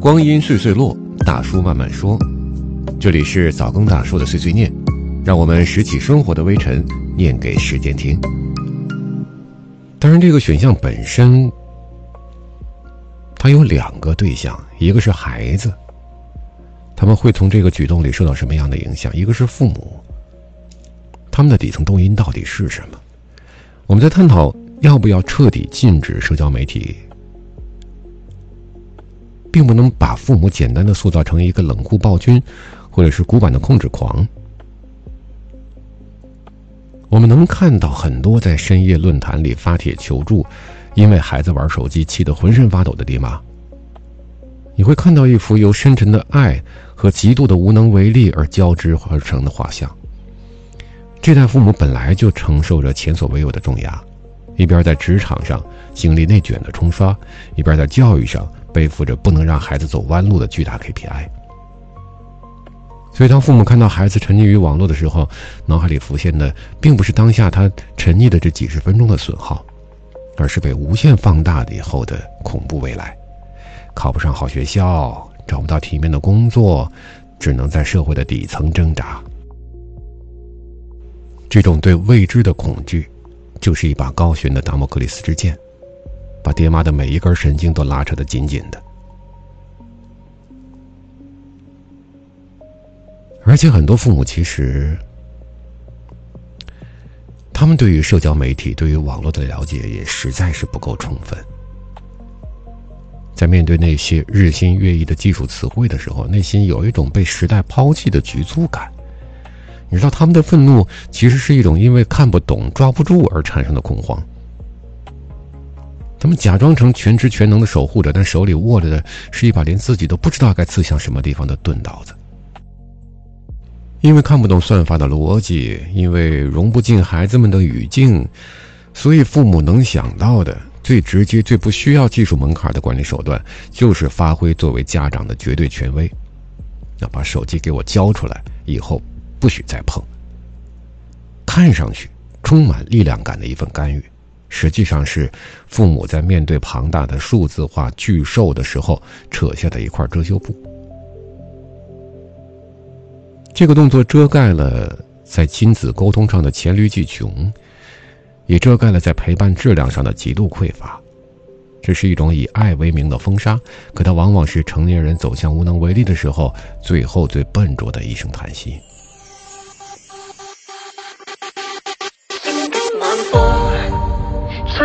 光阴岁岁落，大叔慢慢说。这里是早更大叔的碎碎念，让我们拾起生活的微尘，念给时间听。当然，这个选项本身，它有两个对象，一个是孩子，他们会从这个举动里受到什么样的影响；一个是父母，他们的底层动因到底是什么？我们在探讨要不要彻底禁止社交媒体，并不能把父母简单的塑造成一个冷酷暴君，或者是古板的控制狂。我们能看到很多在深夜论坛里发帖求助，因为孩子玩手机气得浑身发抖的爹妈。你会看到一幅由深沉的爱和极度的无能为力而交织而成的画像。这代父母本来就承受着前所未有的重压，一边在职场上经历内卷的冲刷，一边在教育上背负着不能让孩子走弯路的巨大 KPI。 所以当父母看到孩子沉溺于网络的时候，脑海里浮现的并不是当下他沉溺的这几十分钟的损耗，而是被无限放大的以后的恐怖未来。考不上好学校，找不到体面的工作，只能在社会的底层挣扎。这种对未知的恐惧，就是一把高悬的达摩克利斯之剑，把爹妈的每一根神经都拉扯得紧紧的。而且很多父母其实，他们对于社交媒体、对于网络的了解也实在是不够充分。在面对那些日新月异的技术词汇的时候，内心有一种被时代抛弃的局促感。你知道，他们的愤怒其实是一种因为看不懂、抓不住而产生的恐慌。他们假装成全知全能的守护者，但手里握着的是一把连自己都不知道该刺向什么地方的钝刀子。因为看不懂算法的逻辑，因为融不进孩子们的语境，所以父母能想到的最直接、最不需要技术门槛的管理手段，就是发挥作为家长的绝对权威。要把手机给我交出来，以后不许再碰。看上去充满力量感的一份干预，实际上是父母在面对庞大的数字化巨兽的时候扯下的一块遮羞布。这个动作遮盖了在亲子沟通上的黔驴技穷，也遮盖了在陪伴质量上的极度匮乏。这是一种以爱为名的封杀，可它往往是成年人走向无能为力的时候最后最笨拙的一声叹息。 晚風